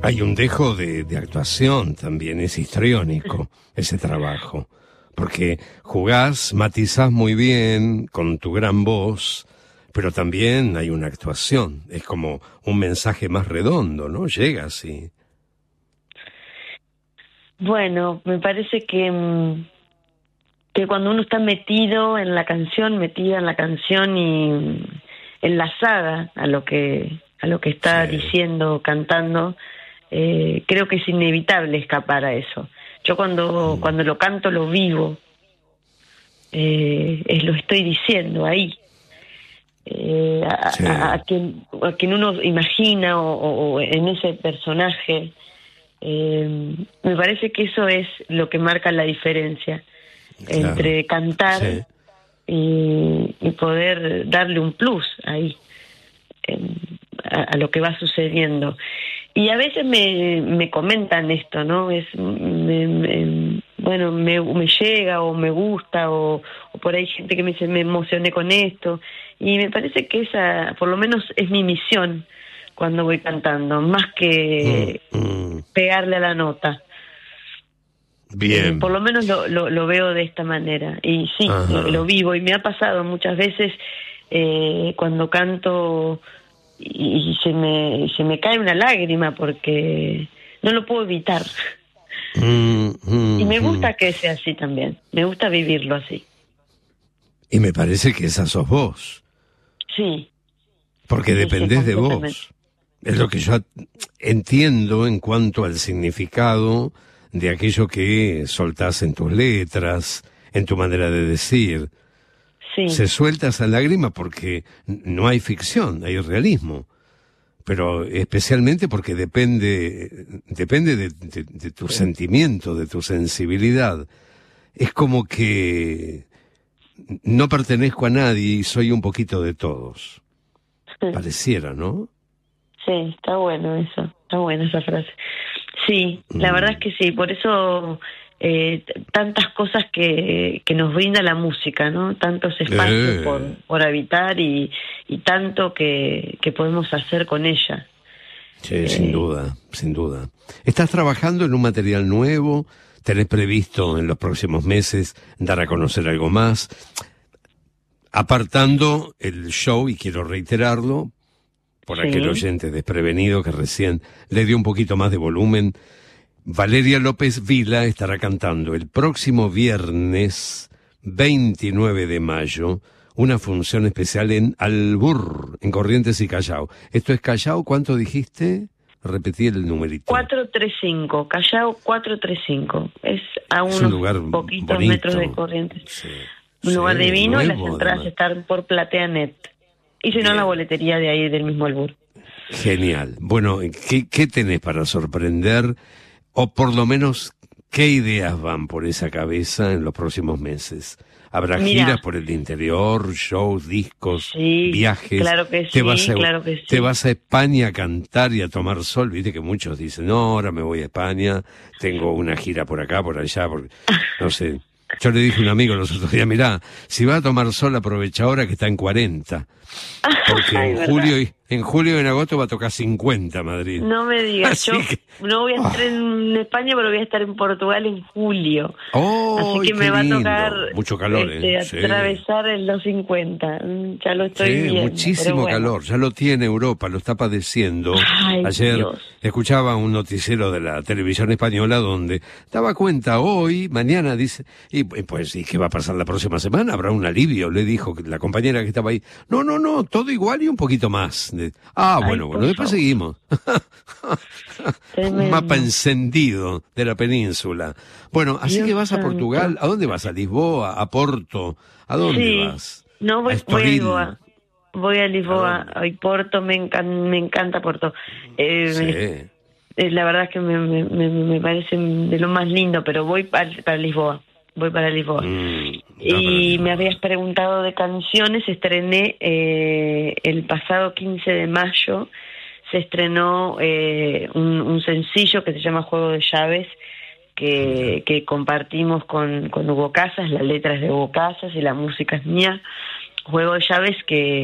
Hay un dejo de actuación también, es histriónico ese trabajo, porque jugás, matizás muy bien con tu gran voz, pero también hay una actuación, es como un mensaje más redondo, ¿no? Llega así. Bueno, me parece que cuando uno está metido en la canción, metida en la canción y enlazada a lo que está Sí. diciendo, cantando, creo que es inevitable escapar a eso. Yo cuando lo canto lo vivo, lo estoy diciendo ahí. Sí, A quien uno imagina o en ese personaje, me parece que eso es lo que marca la diferencia claro. entre cantar Sí. y poder darle un plus ahí a lo que va sucediendo. Y a veces me comentan esto, ¿no? Bueno, me llega o me gusta o por ahí gente que me dice me emocioné con esto, y me parece que esa por lo menos es mi misión cuando voy cantando, más Mm, que mm. pegarle a la nota. Por Bien. lo menos lo veo de esta manera. Y sí, lo Ajá. vivo. Y me ha pasado muchas veces cuando canto y se me cae una lágrima porque no lo puedo evitar. Mm, Y mm, me mm. gusta que sea así también. Me gusta vivirlo así. Y me parece que esa sos vos, Sí, porque sí, sí, dependés de completamente. vos. Es lo que yo entiendo en cuanto al significado de aquello que soltás en tus letras, en tu manera de decir. Sí, Se suelta esa lágrima porque no hay ficción, hay realismo. Pero especialmente porque depende de tu sentimiento, de tu sensibilidad. Es como que no pertenezco a nadie y soy un poquito de todos. Pareciera, ¿no? sí, está bueno eso. Está buena esa frase. Sí, la verdad es Mm. que sí, por eso tantas cosas que nos brinda la música, ¿no? Tantos espacios Eh, por habitar y tanto que podemos hacer con ella. sí, sin Eh, duda, sin duda. ¿Estás trabajando en un material nuevo? ¿Tenés previsto en los próximos meses dar a conocer algo más? Apartando el show, y quiero reiterarlo, por aquel sí, oyente desprevenido que recién le dio un poquito más de volumen, Valeria López Vila estará cantando el próximo viernes 29 de mayo una función especial en Albur, en Corrientes y Callao. ¿Esto es Callao? ¿Cuánto dijiste? Repetí el numerito. 435, Callao 435. Es a Es un unos lugar poquitos metros de bonito. Corrientes. Sí, Un lugar sí, divino y las nuevo entradas además. están por PlateaNet. Y si no, en la Bien, boletería de ahí del mismo Albur. genial. Bueno, ¿qué tenés para sorprender? O por lo menos, ¿qué ideas van por esa cabeza en los próximos meses? ¿Habrá giras Mira, por el interior, shows, discos, sí, viajes? claro que ¿Te vas sí, a, claro que te sí. vas a España a cantar y a tomar sol? Viste que muchos dicen, no, ahora me voy a España, tengo una gira por acá, por allá, no sé. Yo le dije a un amigo los otros días, mirá, si va a tomar sol aprovecha ahora que está en 40, porque Ay, verdad. en julio y en agosto va a tocar 50 Madrid. No me digas, Así yo que... no voy a estar ah, en España, pero voy a estar en Portugal en julio. Así ¡ay, que qué me va a tocar lindo! Mucho calor, ¿eh? Sí. atravesar los 50. Ya lo estoy Sí, viendo, pero muchísimo bueno. calor. Ya lo tiene Europa, lo está padeciendo. Ay, Ayer Dios. escuchaba un noticiero de la televisión española donde daba cuenta hoy, mañana, dice, y pues, ¿y qué va a pasar la próxima semana? ¿Habrá un alivio? Le dijo la compañera que estaba ahí. No, no, no, todo igual y un poquito más. Ay, Bueno, por después favor. seguimos. Un mapa Tremendo. encendido de la península. Bueno, así Dios que vas a Portugal. santo. ¿A dónde vas? ¿A Lisboa? ¿A Porto? ¿A dónde Sí, vas? no ¿A voy a Estoril? Lisboa. Voy a ¿A Lisboa. dónde? Ay, Porto, me encanta Porto. Sí. La verdad es que me parece de lo más lindo, pero voy para Lisboa. Voy para Lisboa. Va para Y me habías Lisboa. preguntado de canciones. Estrené el pasado 15 de mayo. Se estrenó un sencillo que se llama Juego de Llaves, Mira. que compartimos con Hugo Casas. La letra es de Hugo Casas y la música es mía. Juego de Llaves que